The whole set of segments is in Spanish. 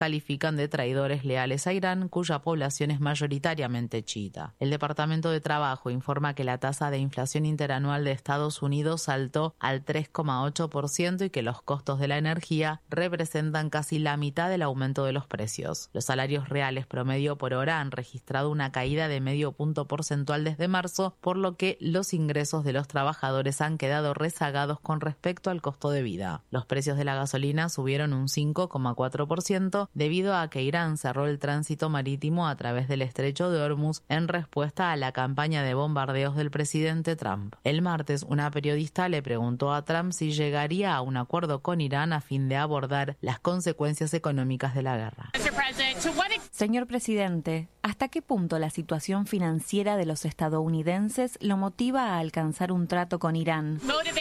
califican de traidores leales a Irán, cuya población es mayoritariamente chiita. El Departamento de Trabajo informa que la tasa de inflación interanual de Estados Unidos saltó al 3,8% y que los costos de la energía representan casi la mitad del aumento de los precios. Los salarios reales promedio por hora han registrado una caída de medio punto porcentual desde marzo, por lo que los ingresos de los trabajadores han quedado rezagados con respecto al costo de vida. Los precios de la gasolina subieron un 5,4% debido a que Irán cerró el tránsito marítimo a través del estrecho de Hormuz en respuesta a la campaña de bombardeos del presidente Trump. El martes, una periodista le preguntó a Trump si llegaría a un acuerdo con Irán a fin de abordar las consecuencias económicas de la guerra. Señor presidente, ¿hasta qué punto la situación financiera de los estadounidenses lo motiva a alcanzar un trato con Irán?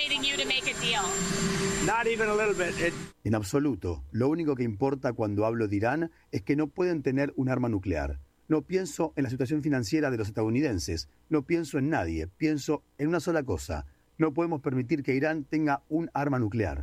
En absoluto. Lo único que importa cuando hablo de Irán es que no pueden tener un arma nuclear. No pienso en la situación financiera de los estadounidenses, no pienso en nadie, pienso en una sola cosa. No podemos permitir que Irán tenga un arma nuclear.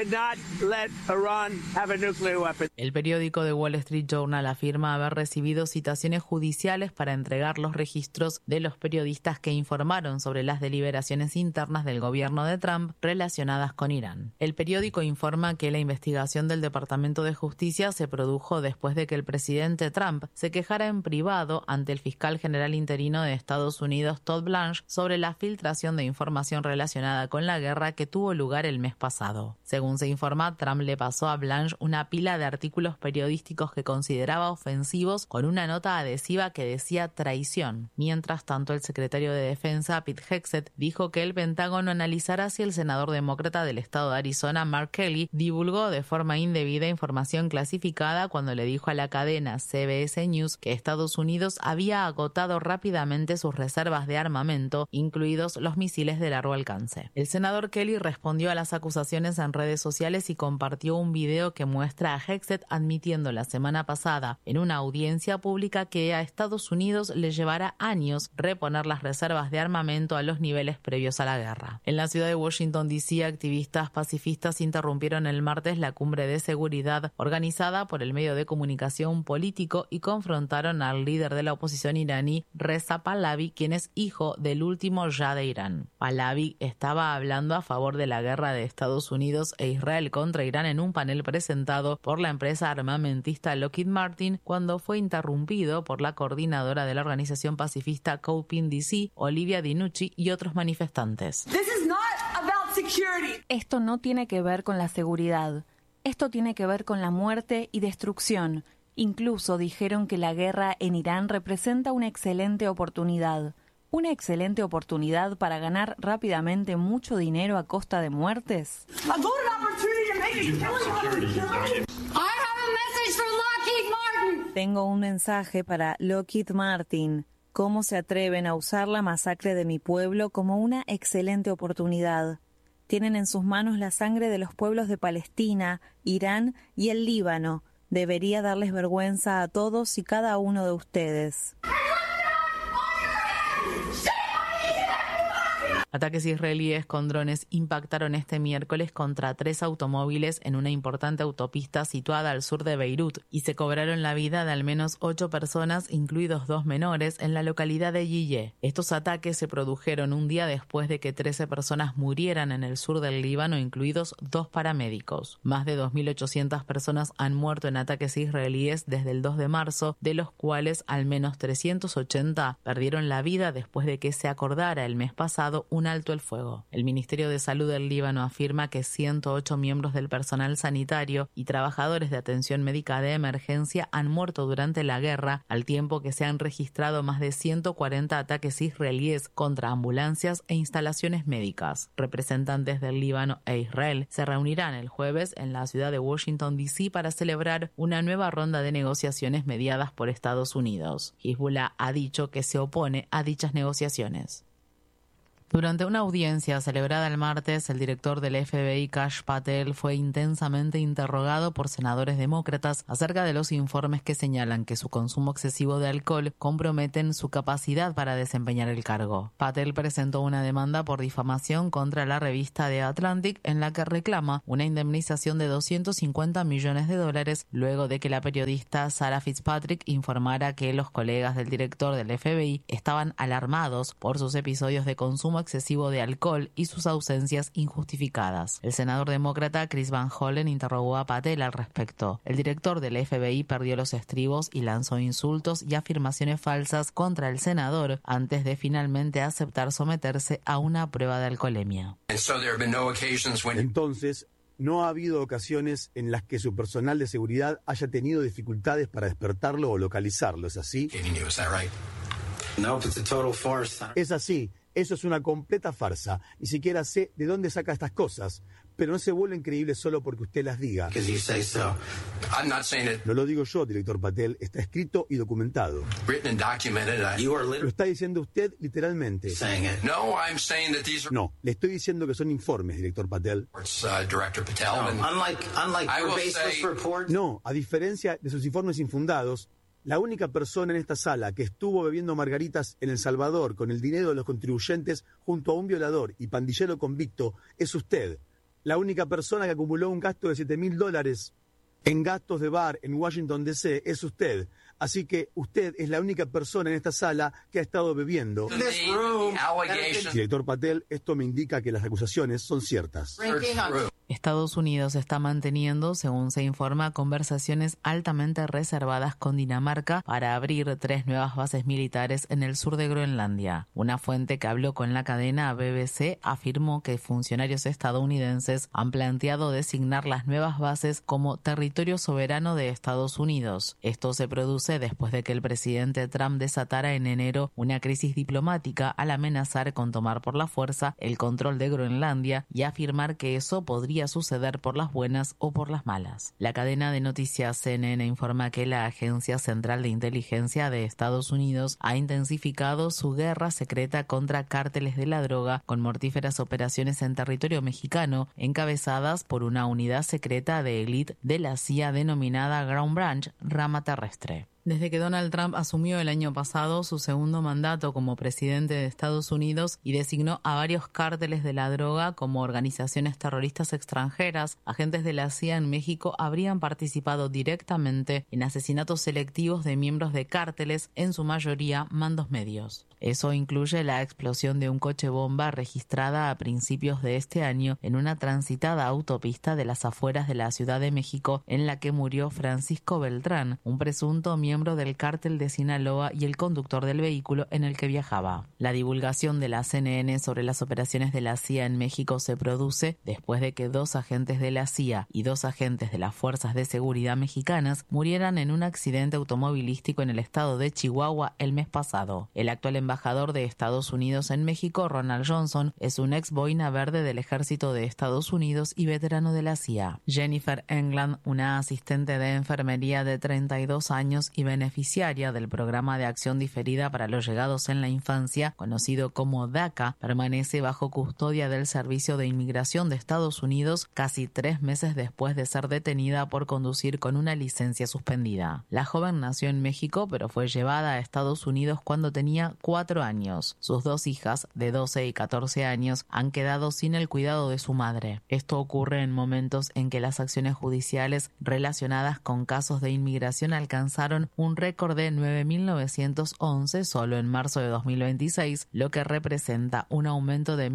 El periódico The Wall Street Journal afirma haber recibido citaciones judiciales para entregar los registros de los periodistas que informaron sobre las deliberaciones internas del gobierno de Trump relacionadas con Irán. El periódico informa que la investigación del Departamento de Justicia se produjo después de que el presidente Trump se quejara en privado ante el fiscal general interino de Estados Unidos, Todd Blanche, sobre la filtración de información relacionada con la guerra que tuvo lugar el mes pasado. Según se informa, Trump le pasó a Blanche una pila de artículos periodísticos que consideraba ofensivos con una nota adhesiva que decía traición. Mientras tanto, el secretario de Defensa, Pete Hegseth, dijo que el Pentágono analizará si el senador demócrata del estado de Arizona, Mark Kelly, divulgó de forma indebida información clasificada cuando le dijo a la cadena CBS News que Estados Unidos había agotado rápidamente sus reservas de armamento, incluidos los misiles de largo alcance. El senador Kelly respondió a las acusaciones en redes sociales y compartió un video que muestra a Hegseth admitiendo la semana pasada en una audiencia pública que a Estados Unidos le llevará años reponer las reservas de armamento a los niveles previos a la guerra. En la ciudad de Washington, D.C., activistas pacifistas interrumpieron el martes la cumbre de seguridad organizada por el medio de comunicación político y confrontaron al líder de la oposición iraní, Reza Pahlavi, quien es hijo del último Shah de Irán. Pahlavi estaba hablando a favor de la guerra de Estados Unidos e Israel contra Irán en un panel presentado por la empresa armamentista Lockheed Martin cuando fue interrumpido por la coordinadora de la organización pacifista COPIN DC, Olivia Dinucci, y otros manifestantes. Esto no tiene que ver con la seguridad. Esto tiene que ver con la muerte y destrucción. Incluso dijeron que la guerra en Irán representa una excelente oportunidad. ¿Una excelente oportunidad para ganar rápidamente mucho dinero a costa de muertes? Tengo un mensaje para Lockheed Martin. ¿Cómo se atreven a usar la masacre de mi pueblo como una excelente oportunidad? Tienen en sus manos la sangre de los pueblos de Palestina, Irán y el Líbano. Debería darles vergüenza a todos y cada uno de ustedes. Ataques israelíes con drones impactaron este miércoles contra 3 automóviles en una importante autopista situada al sur de Beirut y se cobraron la vida de al menos 8 personas, incluidos 2 menores, en la localidad de Yiyeh. Estos ataques se produjeron un día después de que 13 personas murieran en el sur del Líbano, incluidos 2 paramédicos. Más de 2.800 personas han muerto en ataques israelíes desde el 2 de marzo, de los cuales al menos 380 perdieron la vida después de que se acordara el mes pasado un alto el fuego. El Ministerio de Salud del Líbano afirma que 108 miembros del personal sanitario y trabajadores de atención médica de emergencia han muerto durante la guerra, al tiempo que se han registrado más de 140 ataques israelíes contra ambulancias e instalaciones médicas. Representantes del Líbano e Israel se reunirán el jueves en la ciudad de Washington, D.C. para celebrar una nueva ronda de negociaciones mediadas por Estados Unidos. Hezbollah ha dicho que se opone a dichas negociaciones. Durante una audiencia celebrada el martes, el director del FBI, Kash Patel, fue intensamente interrogado por senadores demócratas acerca de los informes que señalan que su consumo excesivo de alcohol comprometen su capacidad para desempeñar el cargo. Patel presentó una demanda por difamación contra la revista The Atlantic en la que reclama una indemnización de $250 millones luego de que la periodista Sarah Fitzpatrick informara que los colegas del director del FBI estaban alarmados por sus episodios de consumo excesivo de alcohol y sus ausencias injustificadas. El senador demócrata Chris Van Hollen interrogó a Patel al respecto. El director del FBI perdió los estribos y lanzó insultos y afirmaciones falsas contra el senador antes de finalmente aceptar someterse a una prueba de alcoholemia. Entonces, no ha habido ocasiones en las que su personal de seguridad haya tenido dificultades para despertarlo o localizarlo, ¿es así? Es así. Eso es una completa farsa. Ni siquiera sé de dónde saca estas cosas, pero no se vuelven creíbles solo porque usted las diga. No lo digo yo, director Patel, está escrito y documentado. Lo está diciendo usted literalmente. No, le estoy diciendo que son informes, director Patel. No, a diferencia de sus informes infundados, la única persona en esta sala que estuvo bebiendo margaritas en El Salvador con el dinero de los contribuyentes junto a un violador y pandillero convicto es usted. La única persona que acumuló un gasto de $7,000 en gastos de bar en Washington, D.C. es usted. Así que usted es la única persona en esta sala que ha estado bebiendo. Director Patel, esto me indica que las acusaciones son ciertas. Estados Unidos está manteniendo, según se informa, conversaciones altamente reservadas con Dinamarca para abrir 3 nuevas bases militares en el sur de Groenlandia. Una fuente que habló con la cadena BBC afirmó que funcionarios estadounidenses han planteado designar las nuevas bases como territorio soberano de Estados Unidos. Esto se produce después de que el presidente Trump desatara en enero una crisis diplomática al amenazar con tomar por la fuerza el control de Groenlandia y afirmar que eso podría suceder por las buenas o por las malas. La cadena de noticias CNN informa que la Agencia Central de Inteligencia de Estados Unidos ha intensificado su guerra secreta contra cárteles de la droga con mortíferas operaciones en territorio mexicano encabezadas por una unidad secreta de élite de la CIA denominada Ground Branch, rama terrestre. Desde que Donald Trump asumió el año pasado su segundo mandato como presidente de Estados Unidos y designó a varios cárteles de la droga como organizaciones terroristas extranjeras, agentes de la CIA en México habrían participado directamente en asesinatos selectivos de miembros de cárteles, en su mayoría mandos medios. Eso incluye la explosión de un coche bomba registrada a principios de este año en una transitada autopista de las afueras de la Ciudad de México en la que murió Francisco Beltrán, un presunto miembro del cártel de Sinaloa y el conductor del vehículo en el que viajaba. La divulgación de la CNN sobre las operaciones de la CIA en México se produce después de que 2 agentes de la CIA y 2 agentes de las Fuerzas de Seguridad mexicanas murieran en un accidente automovilístico en el estado de Chihuahua el mes pasado. El actual embajador de Estados Unidos en México, Ronald Johnson, es un ex boina verde del Ejército de Estados Unidos y veterano de la CIA. Jennifer England, una asistente de enfermería de 32 años y beneficiaria del Programa de Acción Diferida para los Llegados en la Infancia, conocido como DACA, permanece bajo custodia del Servicio de Inmigración de Estados Unidos casi 3 meses después de ser detenida por conducir con una licencia suspendida. La joven nació en México, pero fue llevada a Estados Unidos cuando tenía 4 años. Sus 2 hijas, de 12 y 14 años, han quedado sin el cuidado de su madre. Esto ocurre en momentos en que las acciones judiciales relacionadas con casos de inmigración alcanzaron un récord de 9.911 solo en marzo de 2026, lo que representa un aumento de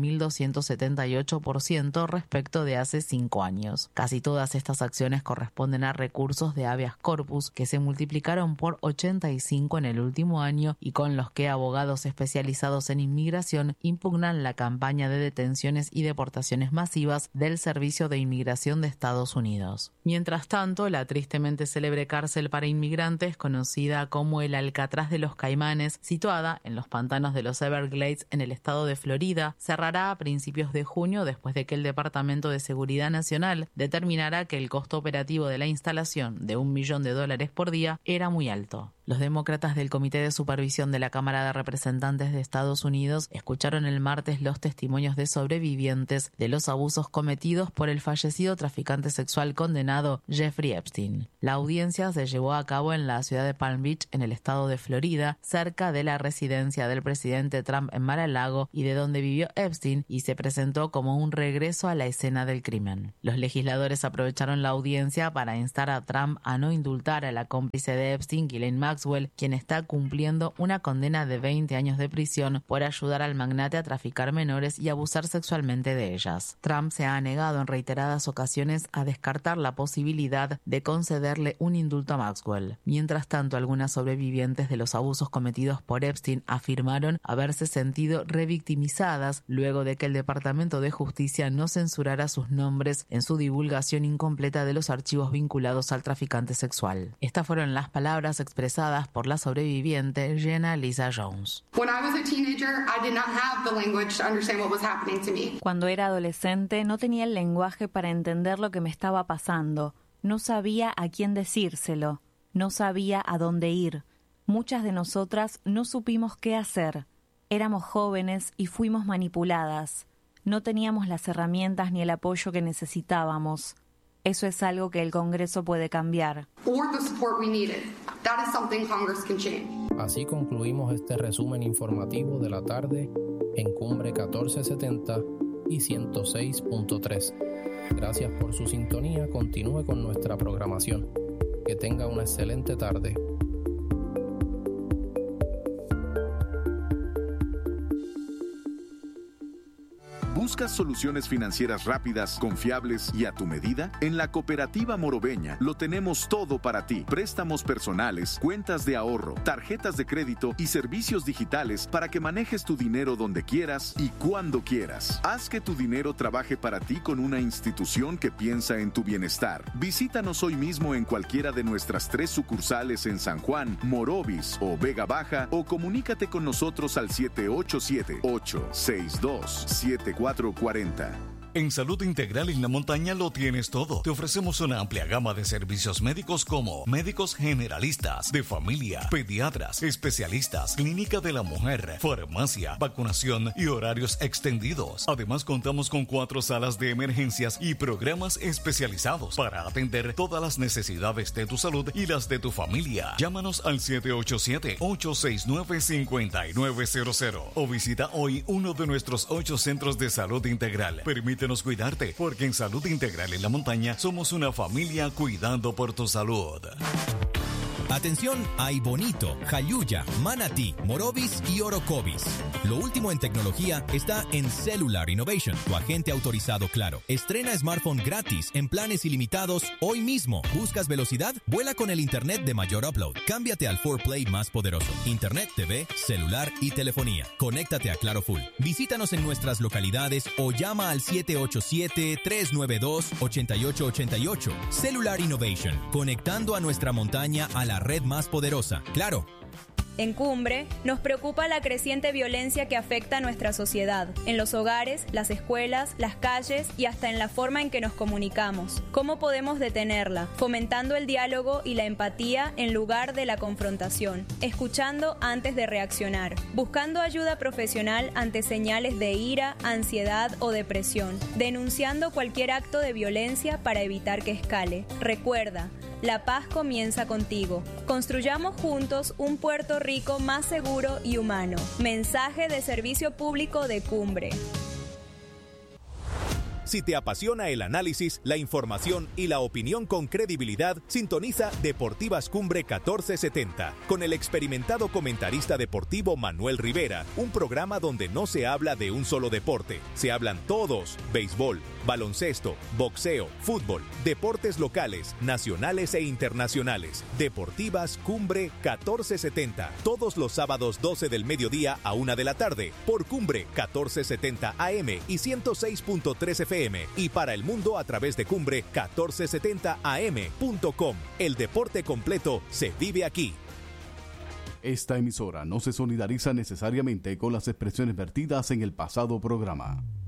1.278% respecto de hace 5 años. Casi todas estas acciones corresponden a recursos de habeas corpus que se multiplicaron por 85 en el último año y con los que abogados especializados en inmigración impugnan la campaña de detenciones y deportaciones masivas del Servicio de Inmigración de Estados Unidos. Mientras tanto, la tristemente célebre cárcel para inmigrantes, conocida como el Alcatraz de los Caimanes, situada en los pantanos de los Everglades en el estado de Florida, cerrará a principios de junio después de que el Departamento de Seguridad Nacional determinara que el costo operativo de la instalación de $1 millón por día era muy alto. Los demócratas del Comité de Supervisión de la Cámara de Representantes de Estados Unidos escucharon el martes los testimonios de sobrevivientes de los abusos cometidos por el fallecido traficante sexual condenado Jeffrey Epstein. La audiencia se llevó a cabo en la ciudad de Palm Beach, en el estado de Florida, cerca de la residencia del presidente Trump en Mar-a-Lago y de donde vivió Epstein, y se presentó como un regreso a la escena del crimen. Los legisladores aprovecharon la audiencia para instar a Trump a no indultar a la cómplice de Epstein, Ghislaine Maxwell, quien está cumpliendo una condena de 20 años de prisión por ayudar al magnate a traficar menores y abusar sexualmente de ellas. Trump se ha negado en reiteradas ocasiones a descartar la posibilidad de concederle un indulto a Maxwell. Mientras tanto, algunas sobrevivientes de los abusos cometidos por Epstein afirmaron haberse sentido revictimizadas luego de que el Departamento de Justicia no censurara sus nombres en su divulgación incompleta de los archivos vinculados al traficante sexual. Estas fueron las palabras expresadas por la sobreviviente Jenna Lisa Jones. Cuando era adolescente no tenía el lenguaje para entender lo que me estaba pasando. No sabía a quién decírselo. No sabía a dónde ir. Muchas de nosotras no supimos qué hacer. Éramos jóvenes y fuimos manipuladas. No teníamos las herramientas ni el apoyo que necesitábamos. Eso es algo que el Congreso puede cambiar. Así concluimos este resumen informativo de la tarde en Cumbre 1470 y 106.3. Gracias por su sintonía. Continúe con nuestra programación. Que tenga una excelente tarde. ¿Buscas soluciones financieras rápidas, confiables y a tu medida? En la Cooperativa Morobeña lo tenemos todo para ti. Préstamos personales, cuentas de ahorro, tarjetas de crédito y servicios digitales para que manejes tu dinero donde quieras y cuando quieras. Haz que tu dinero trabaje para ti con una institución que piensa en tu bienestar. Visítanos hoy mismo en cualquiera de nuestras 3 sucursales en San Juan, Morovis o Vega Baja, o comunícate con nosotros al 787-862-7440. En Salud Integral en la Montaña lo tienes todo. Te ofrecemos una amplia gama de servicios médicos como médicos generalistas, de familia, pediatras, especialistas, clínica de la mujer, farmacia, vacunación y horarios extendidos. Además, contamos con 4 salas de emergencias y programas especializados para atender todas las necesidades de tu salud y las de tu familia. Llámanos al 787-869-5900 o visita hoy uno de nuestros 8 centros de salud integral. Permítenos cuidarte, porque en Salud Integral en la Montaña somos una familia cuidando por tu salud. Atención a Ibonito, Jayuya, Manatí, Morovis y Orocovis. Lo último en tecnología está en Cellular Innovation, tu agente autorizado Claro. Estrena smartphone gratis en planes ilimitados hoy mismo. ¿Buscas velocidad? Vuela con el internet de mayor upload. Cámbiate al 4Play más poderoso. Internet, TV, celular y telefonía. Conéctate a Claro Full. Visítanos en nuestras localidades o llama al 787-392-8888. Cellular Innovation, conectando a nuestra montaña a la red más poderosa. Claro. En Cumbre, nos preocupa la creciente violencia que afecta a nuestra sociedad, en los hogares, las escuelas, las calles y hasta en la forma en que nos comunicamos. ¿Cómo podemos detenerla? Fomentando el diálogo y la empatía en lugar de la confrontación, escuchando antes de reaccionar, buscando ayuda profesional ante señales de ira, ansiedad o depresión, denunciando cualquier acto de violencia para evitar que escale. Recuerda, la paz comienza contigo. Construyamos juntos un Puerto Rico más seguro y humano. Mensaje de Servicio Público de Cumbre. Si te apasiona el análisis, la información y la opinión con credibilidad, sintoniza Deportivas Cumbre 1470 con el experimentado comentarista deportivo Manuel Rivera, un programa donde no se habla de un solo deporte, se hablan todos: béisbol, baloncesto, boxeo, fútbol, deportes locales, nacionales e internacionales. Deportivas Cumbre 1470, todos los sábados 12 del mediodía a 1 de la tarde, por Cumbre 1470 AM y 106.3 FM, y para el mundo a través de Cumbre1470am.com. El deporte completo se vive aquí. Esta emisora no se solidariza necesariamente con las expresiones vertidas en el pasado programa.